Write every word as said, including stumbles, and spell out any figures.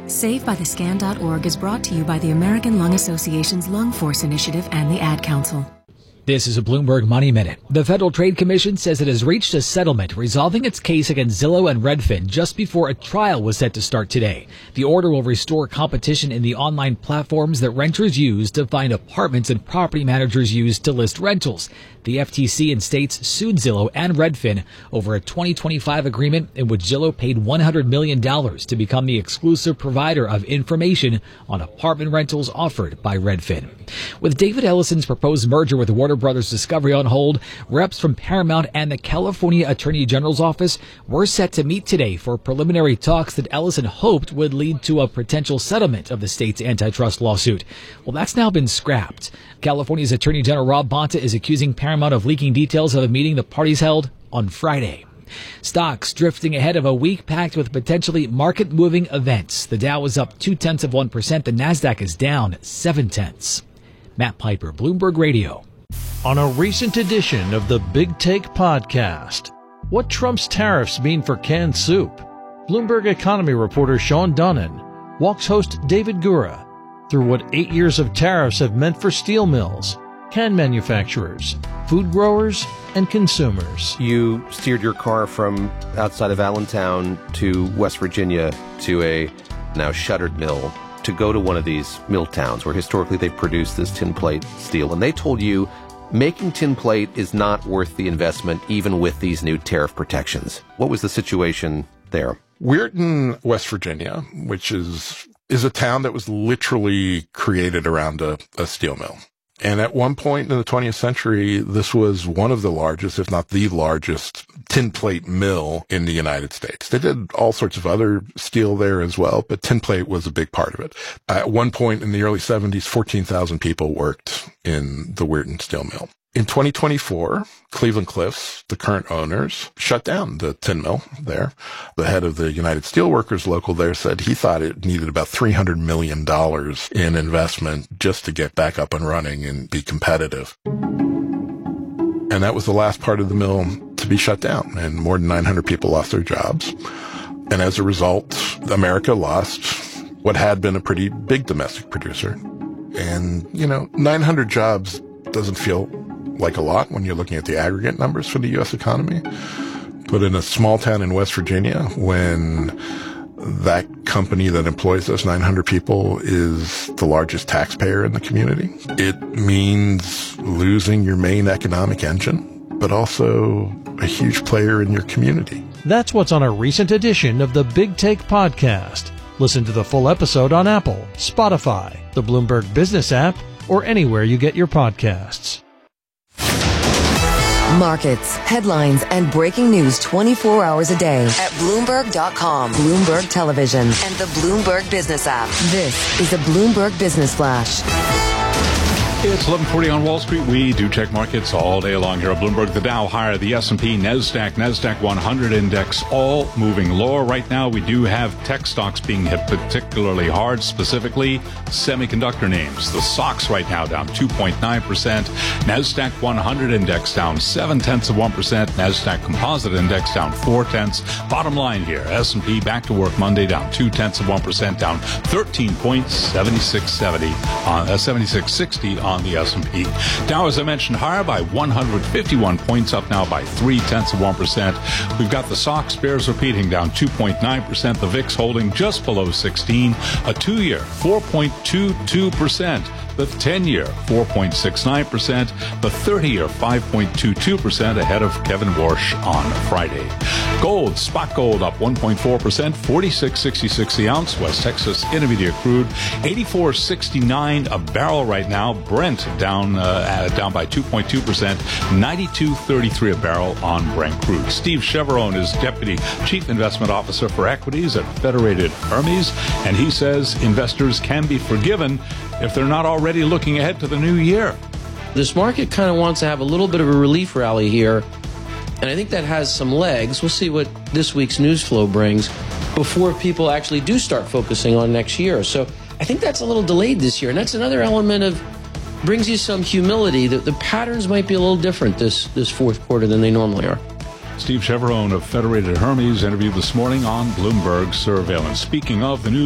Save By The Scan dot org is brought to you by the American Lung Association's Lung Force Initiative and the Ad Council. This is a Bloomberg Money Minute. The Federal Trade Commission says it has reached a settlement resolving its case against Zillow and Redfin just before a trial was set to start today. The order will restore competition in the online platforms that renters use to find apartments and property managers use to list rentals. The F T C and states sued Zillow and Redfin over a twenty twenty-five agreement in which Zillow paid one hundred million dollars to become the exclusive provider of information on apartment rentals offered by Redfin. With David Ellison's proposed merger with Warner Brothers Discovery on hold, reps from Paramount and the California Attorney General's office were set to meet today for preliminary talks that Ellison hoped would lead to a potential settlement of the state's antitrust lawsuit. Well, that's now been scrapped. California's Attorney General Rob Bonta is accusing Paramount of leaking details of a meeting the parties held on Friday. Stocks drifting ahead of a week packed with potentially market-moving events. The Dow is up two-tenths of one percent. The Nasdaq is down seven-tenths. Matt Piper, Bloomberg Radio. On a recent edition of the Big Take podcast, what Trump's tariffs mean for canned soup. Bloomberg economy reporter Sean Dunnan walks host David Gura through what eight years of tariffs have meant for steel mills, can manufacturers, food growers, and consumers. You steered your car from outside of Allentown to West Virginia to a now shuttered mill to go to one of these mill towns where historically they produced this tin plate steel. And they told you making tin plate is not worth the investment even with these new tariff protections. What was the situation there? Weirton, West Virginia, which is is a town that was literally created around a, a steel mill. And at one point in the twentieth century, this was one of the largest, if not the largest, tin plate mill in the United States. They did all sorts of other steel there as well, but tin plate was a big part of it. At one point in the early seventies, fourteen thousand people worked in the Weirton steel mill. In twenty twenty-four, Cleveland Cliffs, the current owners, shut down the tin mill there. The head of the United Steelworkers local there said he thought it needed about three hundred million dollars in investment just to get back up and running and be competitive. And that was the last part of the mill to be shut down, and more than nine hundred people lost their jobs. And as a result, America lost what had been a pretty big domestic producer. And, you know, nine hundred jobs doesn't feel like a lot when you're looking at the aggregate numbers for the U S economy. But in a small town in West Virginia, when that company that employs those nine hundred people is the largest taxpayer in the community, it means losing your main economic engine, but also a huge player in your community. That's what's on a recent edition of the Big Take podcast. Listen to the full episode on Apple, Spotify, the Bloomberg Business app, or anywhere you get your podcasts. Markets, headlines, and breaking news twenty-four hours a day at Bloomberg dot com, Bloomberg Television, and the Bloomberg Business app. This is a Bloomberg Business Flash. It's eleven forty on Wall Street. We do check markets all day long here at Bloomberg. The Dow higher, the S and P, NASDAQ, NASDAQ one hundred index, all moving lower. Right now, we do have tech stocks being hit particularly hard, specifically semiconductor names. The S O X right now down two point nine percent. NASDAQ one hundred index down seven tenths of one percent. NASDAQ composite index down four tenths. Bottom line here, S and P back to work Monday down two tenths of one percent, down thirteen points, seventy-six seventy on uh, seventy-six sixty on the S and P. Dow, as I mentioned, higher by one hundred fifty-one points, up now by three tenths of one percent. We've got the S O X bears repeating down two point nine percent. The V I X holding just below sixteen. A two-year four point two two percent. The ten-year, four point six nine percent. The thirty-year, five point two two percent, ahead of Kevin Warsh on Friday. Gold, spot gold up one point four percent, forty-six sixty-six the ounce. West Texas Intermediate crude, eighty-four sixty-nine a barrel right now. Brent down uh, down by two point two percent, ninety-two thirty-three a barrel on Brent crude. Steve Chevron is Deputy Chief Investment Officer for Equities at Federated Hermes, and he says investors can be forgiven if they're not already looking ahead to the new year. This market kind of wants to have a little bit of a relief rally here, and I think that has some legs. We'll see what this week's news flow brings before people actually do start focusing on next year. So I think that's a little delayed this year, and that's another element of brings you some humility that the patterns might be a little different this, this fourth quarter than they normally are. Steve Chevron of Federated Hermes interviewed this morning on Bloomberg Surveillance. Speaking of the news